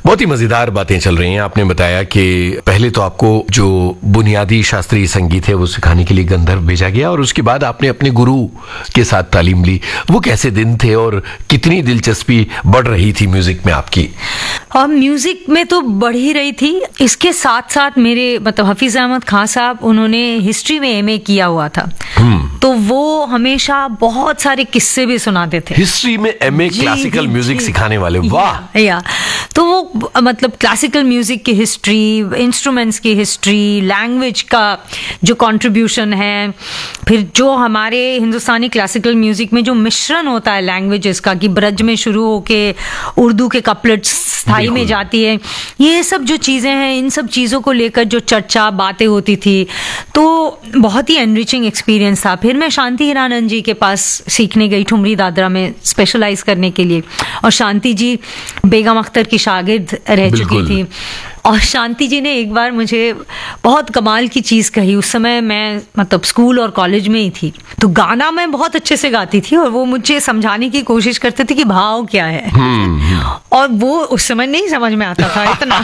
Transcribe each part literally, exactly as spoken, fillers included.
बहुत ही मजेदार बातें चल रही हैं। आपने बताया कि पहले तो आपको जो बुनियादी शास्त्रीय संगीत है वो सिखाने के लिए गंधर्व भेजा गया और उसके बाद आपने अपने गुरु के साथ तालीम ली। वो कैसे दिन थे और कितनी दिलचस्पी बढ़ रही थी म्यूजिक में आपकी? और म्यूजिक में तो बढ़ ही रही थी। इसके साथ साथ मेरे मतलब हफीज अहमद खान साहब, उन्होंने हिस्ट्री में एमए किया हुआ था, तो वो हमेशा बहुत सारे किस्से भी सुनाते थे। हिस्ट्री में एमए क्लासिकल म्यूजिक सिखाने वाले, वाह। या तो वो मतलब क्लासिकल म्यूजिक की हिस्ट्री, इंस्ट्रूमेंट्स की हिस्ट्री, लैंग्वेज का जो कंट्रीब्यूशन है, फिर जो हमारे हिंदुस्तानी क्लासिकल म्यूजिक में जो मिश्रण होता है लैंग्वेजेस का, कि ब्रज में शुरू होके उर्दू के कपलेट्स स्थाई में जाती है, ये सब जो चीजें हैं, इन सब चीजों को लेकर जो चर्चा बातें होती थी, तो बहुत ही एनरिचिंग एक्सपीरियंस था। फिर मैं शांति हीरानंद जी के पास सीखने गई ठुमरी दादरा में स्पेशलाइज करने के लिए, और शांति जी बेगम अख्तर की शागिर्द रह चुकी थी। और शांति जी ने एक बार मुझे बहुत कमाल की चीज कही। उस समय मैं मतलब स्कूल और कॉलेज में ही थी, तो गाना मैं बहुत अच्छे से गाती थी और वो मुझे समझाने की कोशिश करते थे कि भाव क्या है, और वो उस समय नहीं समझ में आता था इतना।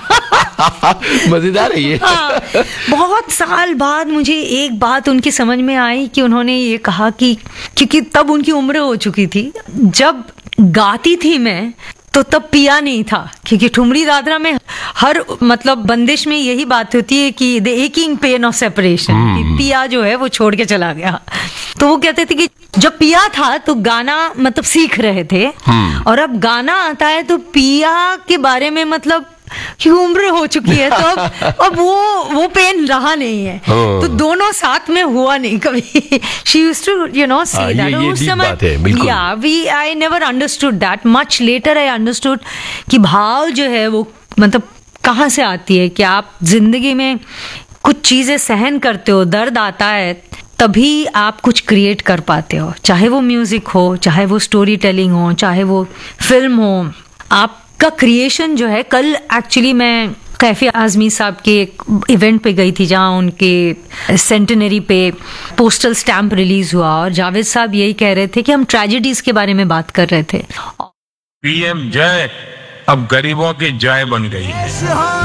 मजेदार है ये। हाँ, बहुत साल बाद मुझे एक बात उनकी समझ में आई कि उन्होंने ये कहा कि क्योंकि तब उनकी उम्र हो चुकी थी, जब गाती थी मैं तो तब पिया नहीं था, क्योंकि ठुमरी दादरा में हर मतलब बंदिश में यही बात होती है कि the aching pain of separation, कि पिया जो है वो छोड़ के चला गया। तो वो कहते थे कि जब पिया था तो गाना मतलब सीख रहे थे, और अब गाना आता है तो पिया के बारे में मतलब कि उम्र हो चुकी है, तो अब अब वो वो पेन रहा नहीं है, तो दोनों साथ में हुआ नहीं कभी। She used to, you know, say uh, that. ये, ये उस समय, yeah, we, I never understood that. Much later I understood कि भाव जो है वो मतलब कहाँ से आती है, कि आप जिंदगी में कुछ चीजें सहन करते हो, दर्द आता है, तभी आप कुछ क्रिएट कर पाते हो, चाहे वो म्यूजिक हो, चाहे वो स्टोरी टेलिंग हो, चाहे वो फिल्म हो। आप का क्रिएशन जो है, कल एक्चुअली मैं कैफे आजमी साहब के एक इवेंट पे गई थी जहां उनके सेंटेनरी पे पोस्टल स्टैम्प रिलीज हुआ, और जावेद साहब यही कह रहे थे कि हम ट्रेजेडीज के बारे में बात कर रहे थे। पीएम जय अब गरीबों की जय बन गई है।